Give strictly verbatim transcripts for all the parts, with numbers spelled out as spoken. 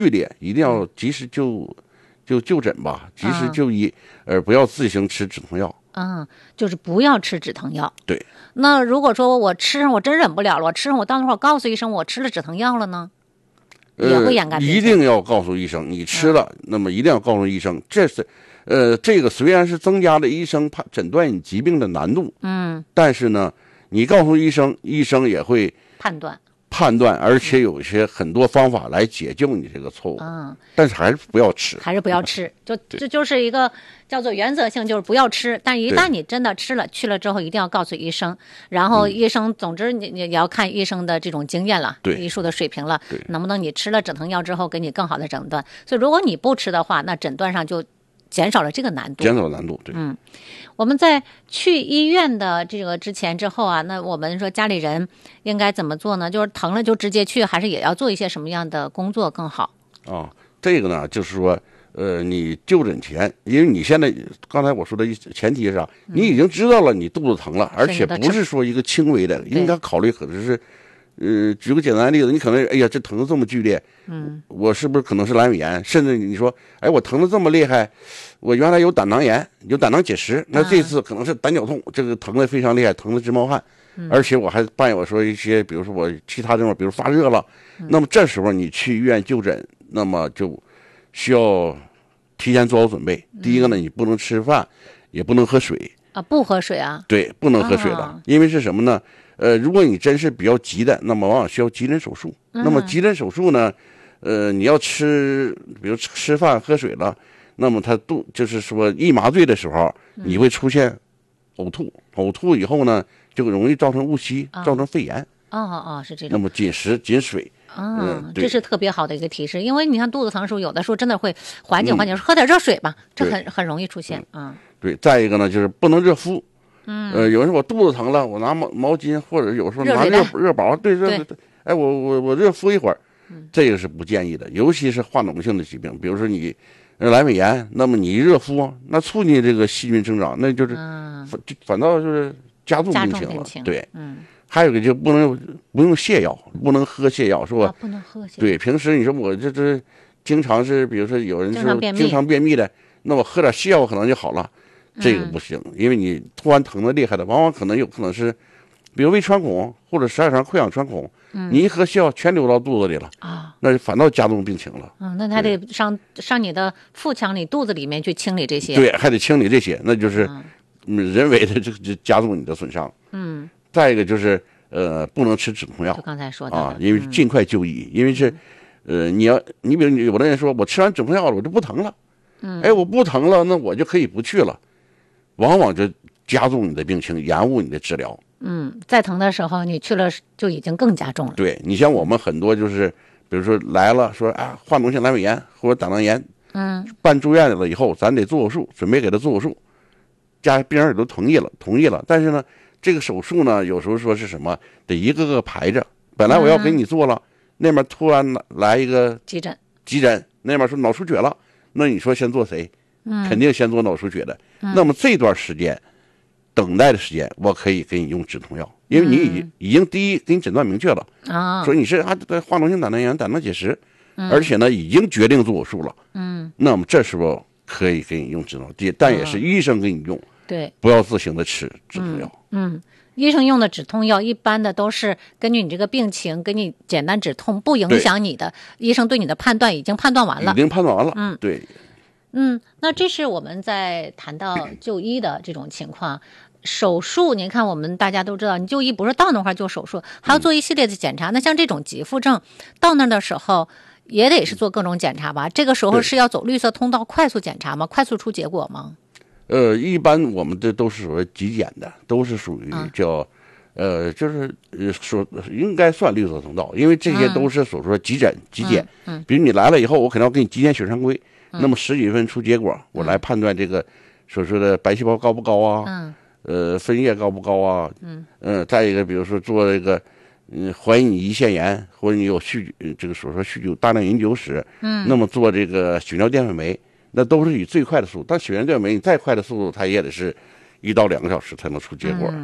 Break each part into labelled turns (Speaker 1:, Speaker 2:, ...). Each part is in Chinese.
Speaker 1: 剧烈，一定要及时就就就诊吧，及时就医，而不要自行吃止痛药。
Speaker 2: 嗯，就是不要吃止疼药。
Speaker 1: 对。
Speaker 2: 那如果说我吃上我真忍不了了，我吃上我到那会儿告诉医生我吃了止疼药了呢，也会掩盖病情。
Speaker 1: 呃、一定要告诉医生你吃了，嗯、那么一定要告诉医生，这是，呃，这个虽然是增加了医生判诊断你疾病的难度，
Speaker 2: 嗯，
Speaker 1: 但是呢，你告诉医生，医生也会
Speaker 2: 判断。
Speaker 1: 判断，而且有一些很多方法来解救你这个错误。嗯，但是还是不要吃，
Speaker 2: 还是不要吃，就这就是一个叫做原则性，就是不要吃。但一旦你真的吃了，去了之后一定要告诉医生，然后医生，嗯、总之你你也要看医生的这种经验了，
Speaker 1: 对
Speaker 2: 医术的水平了，能不能你吃了止疼药之后给你更好的诊断。所以如果你不吃的话，那诊断上就减少了这个难度，
Speaker 1: 减少难度，对。
Speaker 2: 嗯，我们在去医院的这个之前之后啊，那我们说家里人应该怎么做呢？就是疼了就直接去，还是也要做一些什么样的工作更好？
Speaker 1: 啊，这个呢，就是说，呃，你就诊前，因为你现在刚才我说的前提是啥？嗯、你已经知道了你肚子疼了，而且不是说一个轻微的，应该考虑可能是。呃，举个简单的例子，你可能哎呀，这疼得这么剧烈，嗯，我是不是可能是阑尾炎？甚至你说，哎，我疼得这么厉害，我原来有胆囊炎，有胆囊结石，那这次可能是胆绞痛，这个疼得非常厉害，疼得直冒汗，嗯、而且我还伴有说一些，比如说我其他症状，比如发热了，嗯、那么这时候你去医院就诊，那么就需要提前做好准备。嗯、第一个呢，你不能吃饭，也不能喝水
Speaker 2: 啊，不喝水啊？
Speaker 1: 对，不能喝水了，啊、因为是什么呢？呃，如果你真是比较急的，那么往往需要急诊手术。嗯、那么急诊手术呢，呃，你要吃，比如吃饭喝水了，那么他肚就是说一麻醉的时候，你会出现呕吐，嗯、呕吐以后呢，就容易造成误吸，哦、造成肺炎。
Speaker 2: 哦哦，是这种。
Speaker 1: 那么紧食紧水。
Speaker 2: 嗯，嗯这是特别好的一个提示，因为你看肚子疼的时候，有的时候真的会缓解缓解，嗯、喝点热水吧，这很很容易出现。嗯，
Speaker 1: 对。再一个呢，就是不能热敷。嗯，呃，有时候我肚子疼了，我拿毛毛巾，或者有时候拿热热宝，对热对，哎，我我我热敷一会儿，嗯、这个是不建议的，尤其是化脓性的疾病，比如说你阑尾炎，那么你热敷，那促进这个细菌生长，那就是、嗯、反反倒就是加重病情了。
Speaker 2: 情
Speaker 1: 对，
Speaker 2: 嗯，
Speaker 1: 还有一个就不能不用泻药，不能喝泻药，是吧？
Speaker 2: 啊、不能喝泻药。
Speaker 1: 对，平时你说我这这经常是，比如说有人是经常便秘的，那我喝点泻药可能就好了。这个不行，嗯、因为你突然疼得厉害的，往往可能有可能是，比如胃穿孔或者十二肠溃疡穿孔，嗯、你一喝泻药全流到肚子里了啊，那反倒加重病情了。
Speaker 2: 嗯，那还得上上你的腹腔里、肚子里面去清理这些。
Speaker 1: 对，还得清理这些，那就是人为的这个加重你的损伤。嗯，再一个就是呃，不能吃止痛药，
Speaker 2: 就刚才说的
Speaker 1: 啊，因为尽快就医，嗯、因为是呃，你要你比如有的人说我吃完止痛药了，我就不疼了，嗯，哎，我不疼了，那我就可以不去了。往往就加重你的病情，延误你的治疗。
Speaker 2: 嗯，再疼的时候你去了就已经更加重了。
Speaker 1: 对，你像我们很多就是，比如说来了说啊，化脓性阑尾炎或者胆囊炎，嗯，办住院了以后，咱得做手术，准备给他做手术，家病人也都同意了，同意了。但是呢，这个手术呢，有时候说是什么，得一个个排着。本来我要给你做了，嗯、那边突然来一个
Speaker 2: 急诊，
Speaker 1: 急诊那边说脑出血了，那你说先做谁？嗯，肯定先做脑出血的。嗯、那么这段时间等待的时间，我可以给你用止痛药，因为你已经、嗯、已经第一给你诊断明确了啊，说你是啊化脓性胆囊炎、胆囊结石，嗯、而且呢已经决定做手术了。嗯，那么这时候可以给你用止痛药，但也是医生给你用，嗯、
Speaker 2: 对，
Speaker 1: 不要自行的吃止痛药。
Speaker 2: 嗯。嗯医生用的止痛药一般的都是根据你这个病情给你简单止痛，不影响你的，医生对你的判断已经判断完了，
Speaker 1: 已经判断完了。嗯，对。
Speaker 2: 嗯，那这是我们在谈到就医的这种情况。手术，您看我们大家都知道，你就医不是到那块做手术，还要做一系列的检查。嗯、那像这种急腹症，到那的时候也得是做各种检查吧？这个时候是要走绿色通道快速检查吗？快速出结果吗？
Speaker 1: 呃，一般我们这都是属于极简的，都是属于叫，嗯、呃，就是呃说应该算绿色通道，因为这些都是所说急诊、嗯、极简。嗯，比如你来了以后，我肯定要给你极简血常规，嗯、那么十几分出结果，我来判断这个所说的白细胞高不高啊，嗯，呃，分液高不高啊，嗯，呃，再一个比如说做这个，嗯，怀疑你胰腺炎或者你有酗这个所说酗酒大量饮酒史，嗯，那么做这个血尿淀粉酶。那都是以最快的速度，但血尿淀粉酶你再快的速度，它也得是一到两个小时才能出结果。嗯、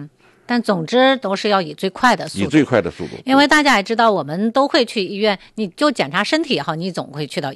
Speaker 2: 但总之都是要以最快的速度，
Speaker 1: 以最快的速度。
Speaker 2: 因为大家也知道，我们都会去医院，你就检查身体也好，你总会去到